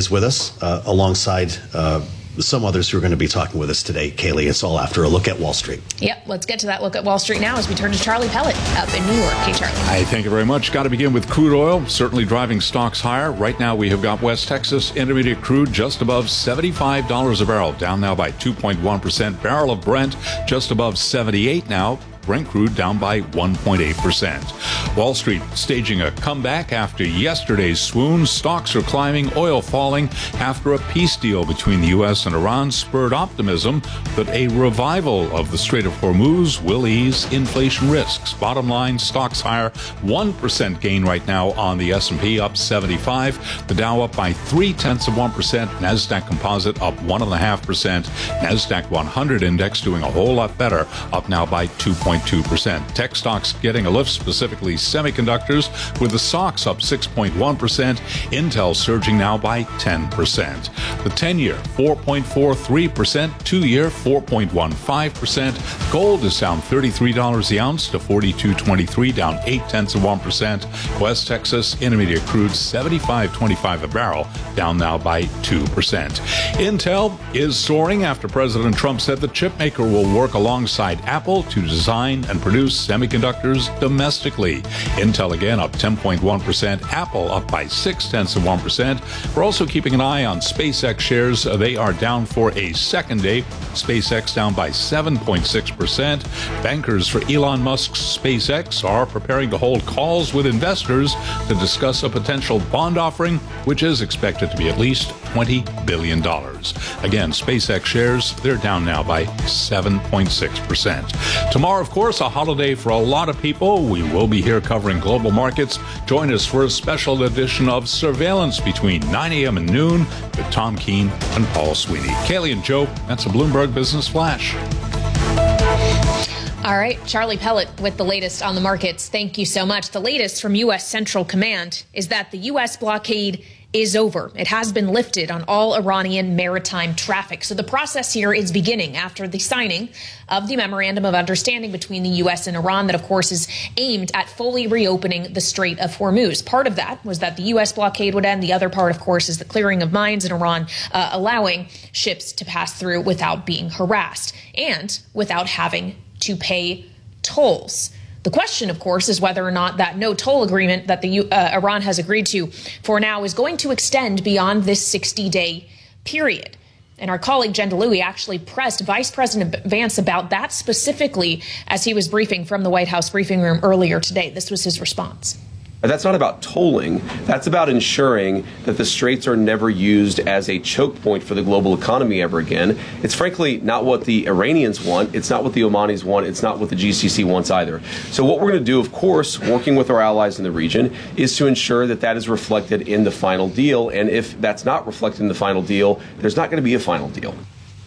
is with us alongside some others who are going to be talking with us today. Kaylee, it's all after a look at Wall Street. Yep, let's get to that look at Wall Street now as we turn to Charlie Pellet up in New York. Hey, Charlie. Hi, thank you very much. Got to begin with crude oil, certainly driving stocks higher. Right now we have got West Texas Intermediate crude just above $75 a barrel, down now by 2.1%. Barrel of Brent just above 78 now. Brent crude down by 1.8%. Wall Street staging a comeback after yesterday's swoon. Stocks are climbing, oil falling after a peace deal between the U.S. and Iran spurred optimism that a revival of the Strait of Hormuz will ease inflation risks. Bottom line, stocks higher, 1% gain right now on the S&P, up 75. The Dow up by 0.3%. NASDAQ Composite up 1.5%. NASDAQ 100 Index doing a whole lot better, up now by 2.2%. Tech stocks getting a lift, specifically semiconductors, with the SOX up 6.1%, Intel surging now by 10%. The 10-year, 4.43%, 2-year, 4.15%. Gold is down $33 the ounce to $42.23, down 0.8%. West Texas Intermediate crude, $75.25 a barrel, down now by 2%. Intel is soaring after President Trump said the chip maker will work alongside Apple to design and produce semiconductors domestically. Intel again up 10.1%, Apple up by 0.6%. We're also keeping an eye on SpaceX shares. They are down for a second day. SpaceX down by 7.6%. Bankers for Elon Musk's SpaceX are preparing to hold calls with investors to discuss a potential bond offering, which is expected to be at least $20 billion. Again, SpaceX shares, they're down now by 7.6%. Tomorrow, of course, a holiday for a lot of people. We will be here covering global markets. Join us for a special edition of Surveillance between 9 a.m. and noon with Tom Keene and Paul Sweeney. Kaylee and Joe, that's a Bloomberg Business Flash. All right, Charlie Pellet with the latest on the markets. Thank you so much. The latest from U.S. Central Command is that the U.S. blockade is over. It has been lifted on all Iranian maritime traffic. So the process here is beginning after the signing of the Memorandum of Understanding between the U.S. and Iran that, of course, is aimed at fully reopening the Strait of Hormuz. Part of that was that the U.S. blockade would end. The other part, of course, is the clearing of mines in Iran, allowing ships to pass through without being harassed and without having to pay tolls. The question, of course, is whether or not that no toll agreement that Iran has agreed to for now is going to extend beyond this 60-day period. And our colleague Jen DeLuey actually pressed Vice President Vance about that specifically as he was briefing from the White House briefing room earlier today. This was his response. That's not about tolling. That's about ensuring that the straits are never used as a choke point for the global economy ever again. It's frankly not what the Iranians want. It's not what the Omanis want. It's not what the GCC wants either. So what we're going to do, of course, working with our allies in the region, is to ensure that that is reflected in the final deal. And if that's not reflected in the final deal, there's not going to be a final deal.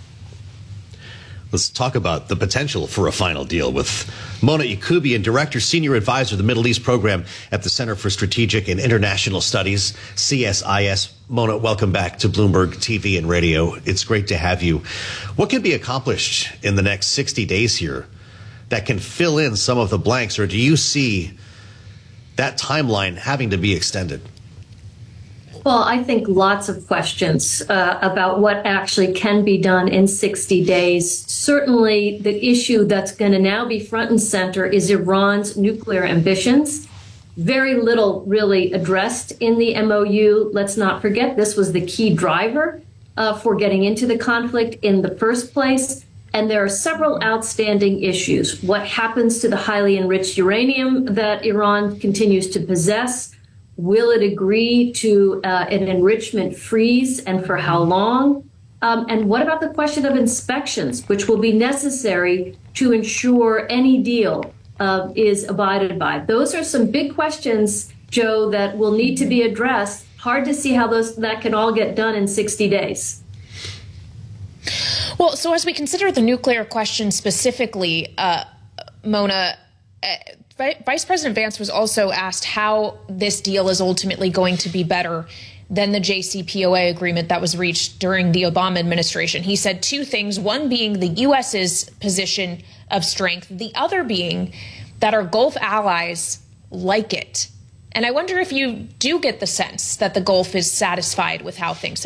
Let's talk about the potential for a final deal with Mona Yacoubian, Director, Senior Advisor of the Middle East Program at the Center for Strategic and International Studies, CSIS. Mona, welcome back to Bloomberg TV and Radio. It's great to have you. What can be accomplished in the next 60 days here that can fill in some of the blanks, or do you see that timeline having to be extended? Well, I think lots of questions about what actually can be done in 60 days. Certainly, the issue that's going to now be front and center is Iran's nuclear ambitions. Very little really addressed in the MOU. Let's not forget this was the key driver for getting into the conflict in the first place. And there are several outstanding issues. What happens to the highly enriched uranium that Iran continues to possess? Will it agree to an enrichment freeze, and for how long? And what about the question of inspections, which will be necessary to ensure any deal is abided by? Those are some big questions, Joe, that will need to be addressed. Hard to see how that can all get done in 60 days. Well, so as we consider the nuclear question specifically, Mona, Vice President Vance was also asked how this deal is ultimately going to be better than the JCPOA agreement that was reached during the Obama administration. He said two things, one being the U.S.'s position of strength, the other being that our Gulf allies like it. And I wonder if you do get the sense that the Gulf is satisfied with how things